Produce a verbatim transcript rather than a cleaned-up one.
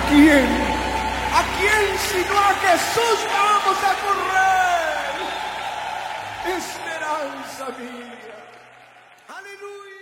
quién? ¿A quién sino a Jesús vamos a correr? Esperanza mía. Aleluya.